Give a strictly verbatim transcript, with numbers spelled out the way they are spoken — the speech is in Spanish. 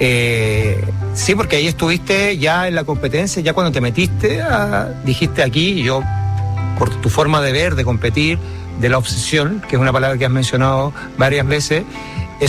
Eh, sí, porque ahí estuviste ya en la competencia, ya cuando te metiste, a, dijiste aquí, yo, por tu forma de ver, de competir, de la obsesión, que es una palabra que has mencionado varias veces,